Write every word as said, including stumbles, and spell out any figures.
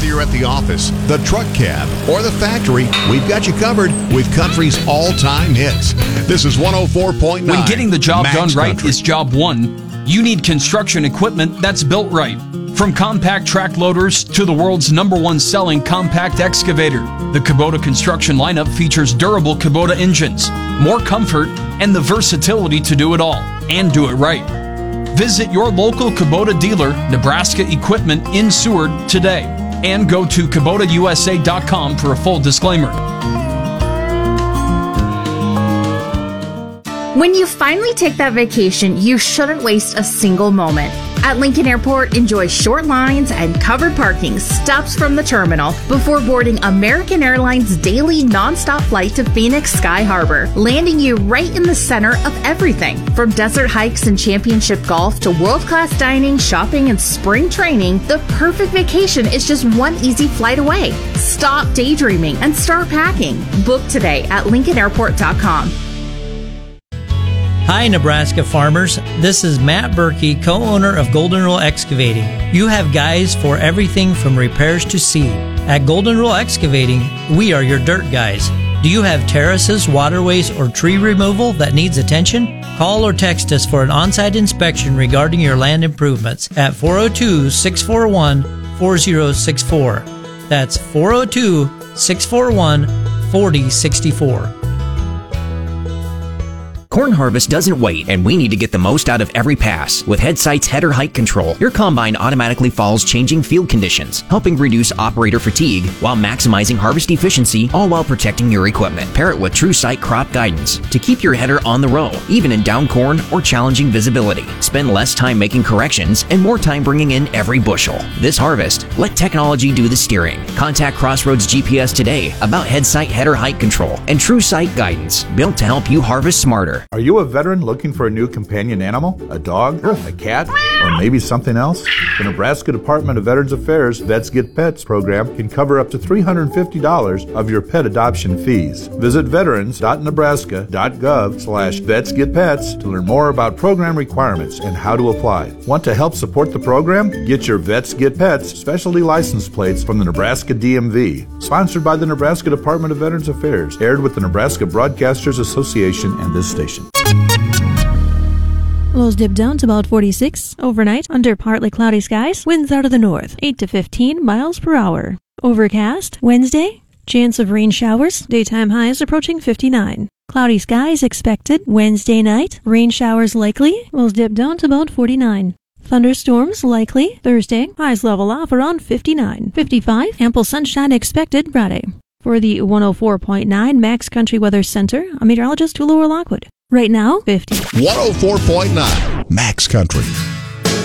Whether you're at the office, the truck cab, or the factory, we've got you covered with country's all-time hits. This is one oh four point nine. When getting the job Max done right Country. is job one, you need construction equipment that's built right. From compact track loaders to the world's number one selling compact excavator, the Kubota construction lineup features durable Kubota engines, more comfort, and the versatility to do it all, and do it right. Visit your local Kubota dealer, Nebraska Equipment in Seward today, and go to Kubota U S A dot com for a full disclaimer. When you finally take that vacation, you shouldn't waste a single moment. At Lincoln Airport, enjoy short lines and covered parking stops from the terminal before boarding American Airlines' daily nonstop flight to Phoenix Sky Harbor, landing you right in the center of everything. From desert hikes and championship golf to world-class dining, shopping, and spring training, the perfect vacation is just one easy flight away. Stop daydreaming and start packing. Book today at Lincoln Airport dot com. Hi, Nebraska farmers. This is Matt Berkey, co-owner of Golden Rule Excavating. You have guys for everything from repairs to seed. At Golden Rule Excavating, we are your dirt guys. Do you have terraces, waterways, or tree removal that needs attention? Call or text us for an on-site inspection regarding your land improvements at four oh two, six four one, four oh six four. That's four oh two, six four one, four oh six four. Corn harvest doesn't wait, and we need to get the most out of every pass. With Headsight's header height control, your combine automatically follows changing field conditions, helping reduce operator fatigue while maximizing harvest efficiency, all while protecting your equipment. Pair it with TrueSight crop guidance to keep your header on the row, even in down corn or challenging visibility. Spend less time making corrections and more time bringing in every bushel. This harvest, let technology do the steering. Contact Crossroads G P S today about Headsight header height control and TrueSight guidance, built to help you harvest smarter. Are you a veteran looking for a new companion animal? A dog? A cat? Or maybe something else? The Nebraska Department of Veterans Affairs Vets Get Pets program can cover up to three hundred fifty dollars of your pet adoption fees. Visit veterans dot nebraska dot gov slash vets get pets to learn more about program requirements and how to apply. Want to help support the program? Get your Vets Get Pets specialty license plates from the Nebraska D M V. Sponsored by the Nebraska Department of Veterans Affairs. Aired with the Nebraska Broadcasters Association and this station. Lows dip down to about forty-six. Overnight, under partly cloudy skies, winds out of the north, eight to fifteen miles per hour. Overcast, Wednesday, chance of rain showers, daytime highs approaching fifty-nine. Cloudy skies expected Wednesday night, rain showers likely, lows dip down to about forty-nine. Thunderstorms likely Thursday, highs level off around fifty-nine. fifty-five, ample sunshine expected Friday. For the one oh four point nine Max Country Weather Center, I'm meteorologist Laura Lockwood. Right now, fifty. one oh four point nine Max Country.